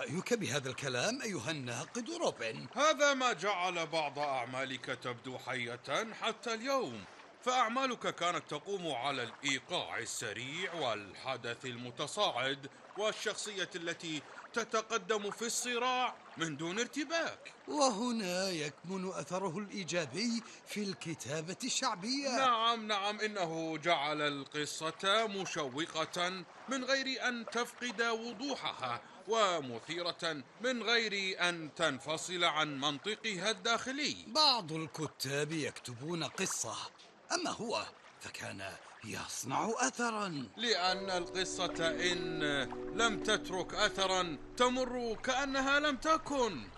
رأيك بهذا الكلام أيها الناقد روبن؟ هذا ما جعل بعض أعمالك تبدو حية حتى اليوم، فأعمالك كانت تقوم على الإيقاع السريع والحدث المتصاعد والشخصية التي تتقدم في الصراع من دون ارتباك. وهنا يكمن أثره الإيجابي في الكتابة الشعبية. نعم نعم، إنه جعل القصة مشوقة من غير أن تفقد وضوحها، ومثيرة من غير أن تنفصل عن منطقها الداخلي. بعض الكتاب يكتبون قصة، أما هو فكان يصنع أثرا. لأن القصة إن لم تترك أثرا تمر كأنها لم تكن.